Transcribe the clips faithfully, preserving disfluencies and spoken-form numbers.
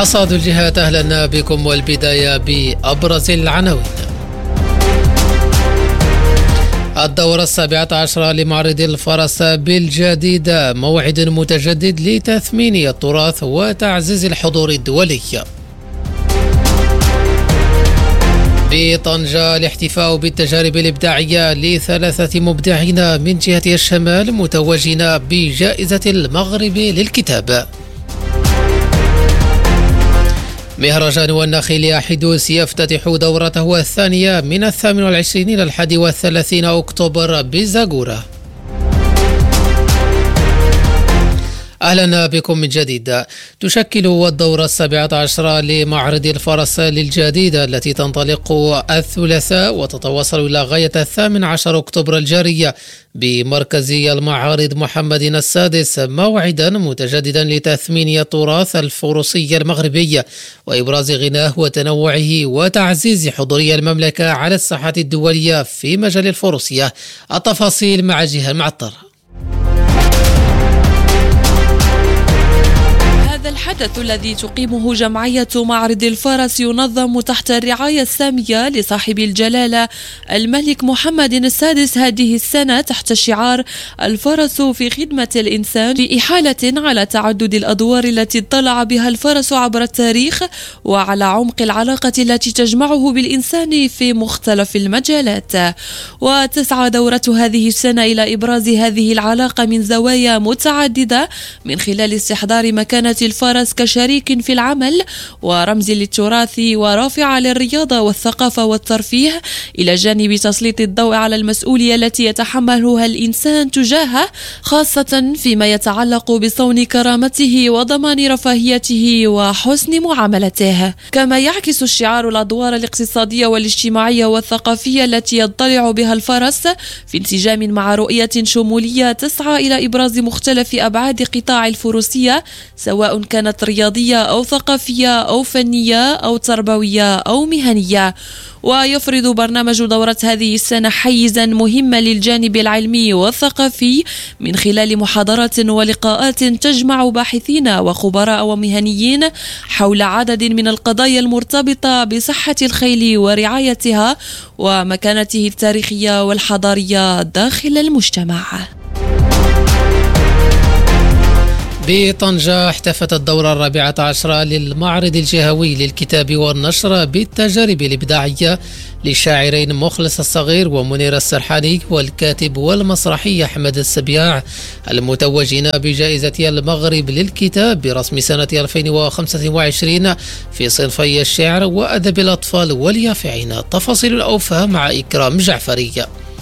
حصاد الجهات، أهلا بكم، والبداية بأبرز العناوين. الدورة السابعة عشرة لمعرض الفرس بالجديدة، موعد متجدد لتثمين التراث وتعزيز الحضور الدولي. بطنجة الاحتفاء بالتجارب الإبداعية لثلاثة مبدعين من جهة الشمال متوجين بجائزة المغرب للكتاب. مهرجان والنخيل حدوث يفتتح دورته الثانية من الثامن والعشرين إلى الحادي والثلاثين أكتوبر بزاغورة. أهلا بكم من جديد. تشكل الدورة السابعة عشرة لمعرض الفرس للجديدة التي تنطلق الثلاثاء وتتواصل إلى غاية الثامن عشر أكتوبر الجارية بمركز المعارض محمد السادس موعدا متجددا لتثمين التراث الفروسي المغربي وإبراز غناه وتنوعه وتعزيز حضورية المملكة على الساحات الدولية في مجال الفروسية. التفاصيل مع جهة معطر. هذا الحدث الذي تقيمه جمعية معرض الفرس ينظم تحت الرعاية السامية لصاحب الجلالة الملك محمد السادس هذه السنة تحت شعار الفرس في خدمة الإنسان، في إحالة على تعدد الأدوار التي اطلع بها الفرس عبر التاريخ وعلى عمق العلاقة التي تجمعه بالإنسان في مختلف المجالات. وتسعى دورة هذه السنة إلى إبراز هذه العلاقة من زوايا متعددة من خلال استحضار مكانة الفرس كشريك في العمل ورمز للتراث ورافع للرياضة والثقافة والترفيه، إلى جانب تسليط الضوء على المسؤولية التي يتحملها الإنسان تجاهه، خاصة فيما يتعلق بصون كرامته وضمان رفاهيته وحسن معاملته. كما يعكس الشعار الأدوار الاقتصادية والاجتماعية والثقافية التي يضطلع بها الفرس في انسجام مع رؤية شمولية تسعى إلى إبراز مختلف أبعاد قطاع الفروسية، سواء كانت رياضية أو ثقافية أو فنية أو تربوية أو مهنية. ويفرض برنامج دورة هذه السنة حيزا مهما للجانب العلمي والثقافي من خلال محاضرات ولقاءات تجمع باحثين وخبراء ومهنيين حول عدد من القضايا المرتبطة بصحة الخيل ورعايتها ومكانته التاريخية والحضارية داخل المجتمع. بطنجة احتفت الدورة الرابعة عشرة للمعرض الجهوي للكتاب والنشر بالتجارب الإبداعية للشاعرين مخلص الصغير ومنير السرحاني والكاتب والمسرحي أحمد السبياع المتوجين بجائزة المغرب للكتاب برسم سنة ألفين وخمسة وعشرين في صنفي الشعر وأدب الأطفال واليافعين. تفاصيل الأوفى مع إكرام جعفري.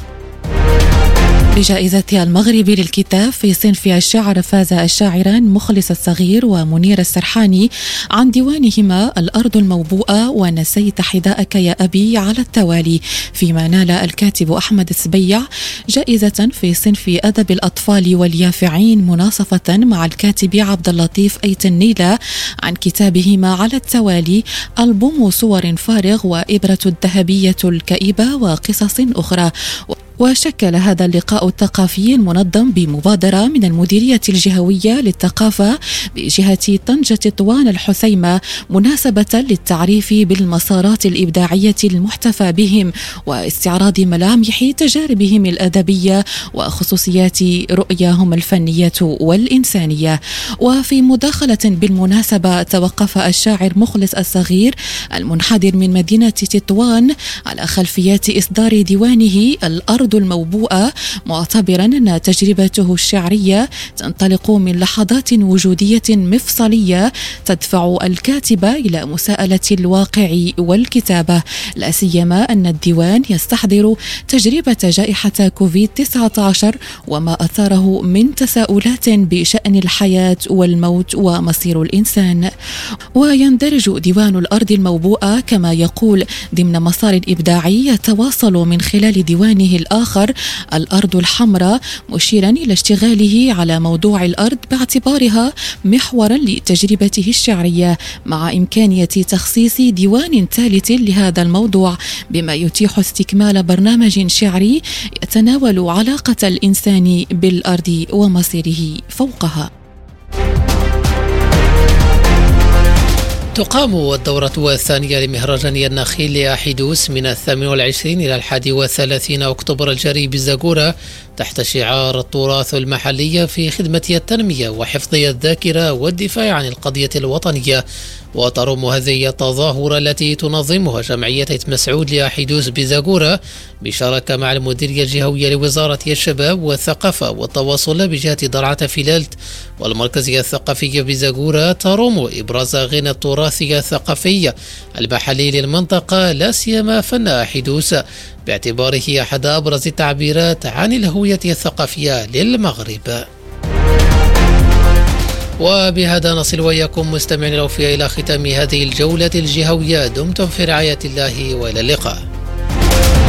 بجائزة المغرب للكتاب في صنف الشعر فاز الشاعران مخلص الصغير ومنير السرحاني عن ديوانهما الأرض الموبوءة ونسيت حذاءك يا أبي على التوالي، فيما نال الكاتب أحمد السبيع جائزة في صنف أدب الأطفال واليافعين مناصفة مع الكاتب عبد اللطيف أيت النيلة عن كتابهما على التوالي ألبوم صور فارغ وإبرة الذهبية الكئيبة وقصص أخرى. وشكل هذا اللقاء الثقافي المنظم بمبادرة من المديرية الجهوية للثقافة بجهة طنجة طوان الحسيمة مناسبة للتعريف بالمسارات الإبداعية المحتفى بهم واستعراض ملامح تجاربهم الأدبية وخصوصيات رؤياهم الفنية والإنسانية. وفي مداخلة بالمناسبة توقف الشاعر مخلص الصغير المنحدر من مدينة تطوان على خلفيات إصدار ديوانه الأرض الموبوءة، معتبرا أن تجربته الشعرية تنطلق من لحظات وجودية مفصلية تدفع الكاتب إلى مساءلة الواقع والكتابة، لا سيما أن الديوان يستحضر تجربة جائحة كوفيد تسعة عشر وما أثاره من تساؤلات بشأن الحياة والموت ومصير الإنسان. ويندرج ديوان الأرض الموبوءة كما يقول ضمن مسار إبداعي يتواصل من خلال ديوانه الآخر الأرض الحمراء، مشيرا إلى اشتغاله على موضوع الأرض باعتبارها محورا لتجربته الشعرية، مع إمكانية تخصيص ديوان ثالث لهذا الموضوع بما يتيح استكمال برنامج شعري يتناول علاقة الإنسان بالأرض ومصيره فوقها. تقام الدورة الثانية لمهرجان النخيل لأحيدوس من الثامن والعشرين إلى الحادي والثلاثين أكتوبر الجاري بزاغورة تحت شعار التراث المحلي في خدمة التنمية وحفظ الذاكرة والدفاع عن القضية الوطنية. وترم هذه التظاهرة التي تنظمها جمعية مسعود لأحيدوس بزاغورة بشراكة مع المديرية الجهوية لوزارة الشباب والثقافة والتواصل بجهة درعا فيلالت والمركزية الثقافية بزاغورة، ترم إبراز غنى التراث الثقافي المحلي للمنطقة لا سيما فن أحيدوس باعتباره أحد أبرز التعبيرات عن الهوية الثقافية للمغرب. وبهذا نصل وإياكم مستمعين الأوفياء إلى ختام هذه الجولة الجهوية. دمتم في رعاية الله وإلى اللقاء.